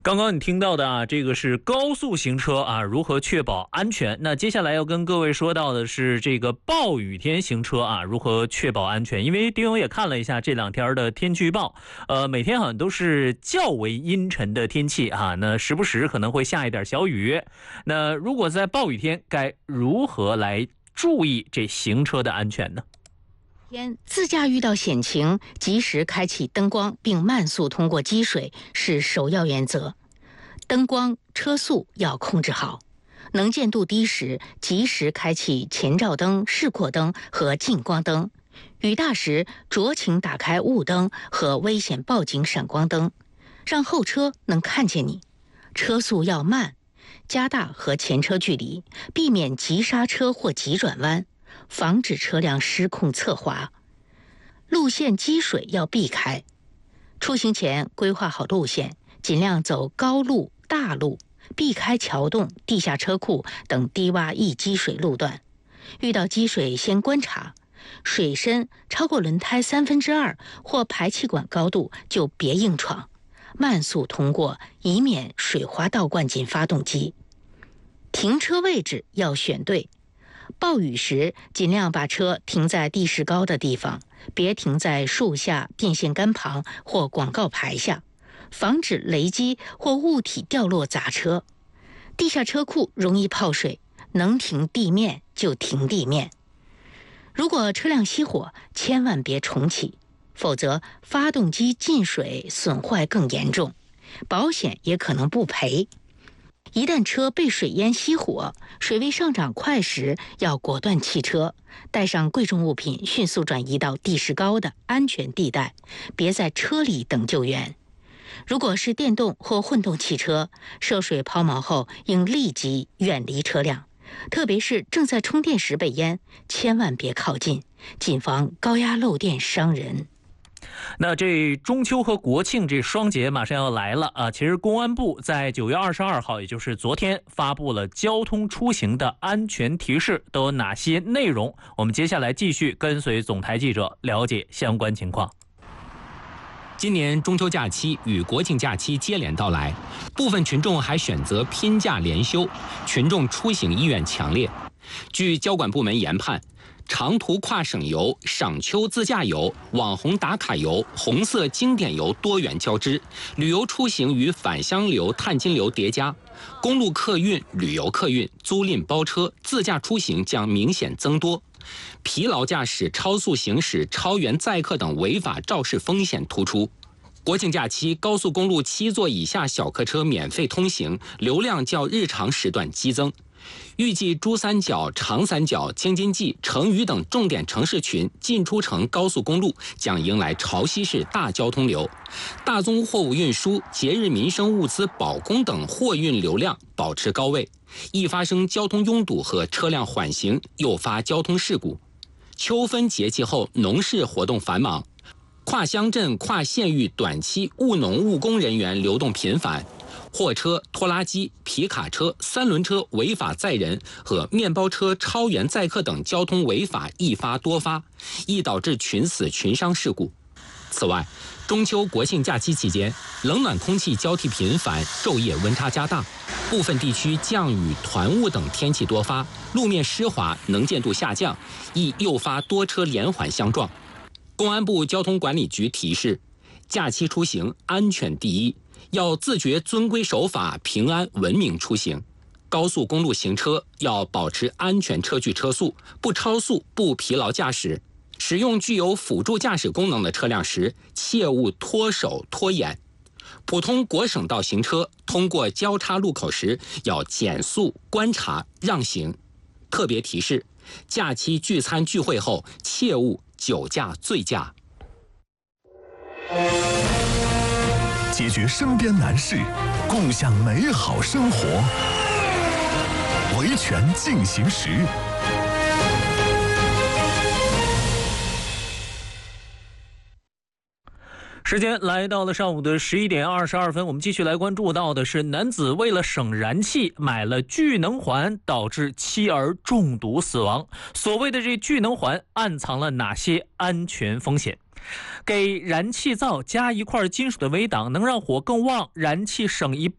刚刚你听到的啊，这个是高速行车啊，如何确保安全？那接下来要跟各位说到的是这个暴雨天行车啊，如何确保安全？因为丁勇也看了一下这2天的天气预报，每天好像都是较为阴沉的天气啊，那时不时可能会下一点小雨。那如果在暴雨天，该如何来注意这行车的安全呢？ 自驾遇到险情，及时开启灯光并慢速通过积水是首要原则。灯光、车速要控制好，能见度低时及时开启前照灯、示廓灯和近光灯。雨大时酌情打开雾灯和危险报警闪光灯，让后车能看见你。车速要慢，加大和前车距离，避免急刹车或急转弯，防止车辆失控侧滑。路线积水要避开，出行前规划好路线，尽量走高路、大路，避开桥洞、地下车库等低洼易积水路段。遇到积水先观察，水深超过轮胎2/3或排气管高度就别硬闯，慢速通过，以免水滑倒灌进发动机。停车位置要选对，暴雨时尽量把车停在地势高的地方，别停在树下、电线杆旁或广告牌下，防止雷击或物体掉落砸车。地下车库容易泡水，能停地面就停地面。如果车辆熄火，千万别重启，否则发动机进水损坏更严重，保险也可能不赔。一旦车被水淹熄火，水位上涨快时，要果断弃车，带上贵重物品迅速转移到地势高的安全地带，别在车里等救援。如果是电动或混动汽车，涉水抛锚后应立即远离车辆，特别是正在充电时被淹，千万别靠近，谨防高压漏电伤人。 那这中秋和国庆这双节马上要来了啊！其实公安部在9月22号，也就是昨天发布了交通出行的安全提示，都有哪些内容？我们接下来继续跟随总台记者了解相关情况。 今年中秋假期与国庆假期接连到来，部分群众还选择拼假连休，群众出行意愿强烈。据交管部门研判，长途跨省游、赏秋自驾游、网红打卡游、红色经典游多元交织，旅游出行与返乡游、探亲游叠加，公路客运、旅游客运、租赁包车、自驾出行将明显增多。疲劳驾驶、超速行驶、超员载客等违法肇事风险突出。国庆假期，高速公路7座以下小客车免费通行，流量较日常时段激增。预计珠三角、长三角、京津冀、成渝等重点城市群进出城高速公路将迎来潮汐式大交通流，大宗货物运输、节日民生物资保供等货运流量保持高位，易发生交通拥堵和车辆缓行，诱发交通事故。秋分节气后，农事活动繁忙，跨乡镇、跨县域短期务农务工人员流动频繁。货车、拖拉机、皮卡车、3轮车违法载人和面包车超员载客等交通违法易发多发，易导致群死群伤事故。此外，中秋国庆假期期间，冷暖空气交替频繁，昼夜温差加大，部分地区降雨、团雾等天气多发，路面湿滑，能见度下降，易诱发多车连环相撞。公安部交通管理局提示，假期出行安全第一，要自觉遵规守法，平安文明出行。高速公路行车要保持安全车距车速，不超速，不疲劳驾驶。使用具有辅助驾驶功能的车辆时，切勿脱手拖延。普通国省道行车通过交叉路口时，要减速、观察、让行。特别提示：假期聚餐聚会后，切勿酒驾醉驾。 解决身边难事，共享美好生活。维权进行时。 时间来到了上午的11点22分，我们继续来关注到的是男子为了省燃气买了聚能环，导致妻儿中毒死亡。所谓的这聚能环暗藏了哪些安全风险？给燃气灶加一块金属的围挡，能让火更旺，燃气省一半